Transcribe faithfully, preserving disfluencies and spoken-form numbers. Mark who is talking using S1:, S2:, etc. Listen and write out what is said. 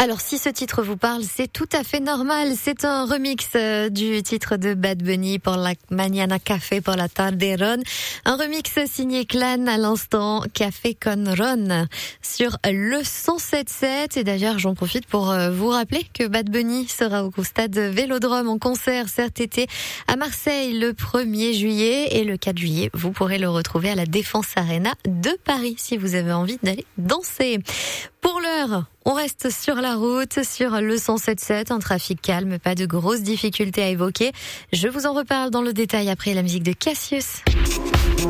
S1: Alors si ce titre vous parle, c'est tout à fait normal. C'est un remix euh, du titre de Bad Bunny pour la Mañana Café pour la Tarderon. Un remix signé Clan à l'instant, Café con Ron sur le cent sept sept. Et d'ailleurs, j'en profite pour euh, vous rappeler que Bad Bunny sera au stade Vélodrome en concert cet été à Marseille le premier juillet. Et le quatre juillet, vous pourrez le retrouver à la Défense Arena de Paris si vous avez envie d'aller danser. Pour l'heure, on reste sur la route, sur le cent sept sept, un trafic calme, pas de grosses difficultés à évoquer. Je vous en reparle dans le détail après la musique de Cassius.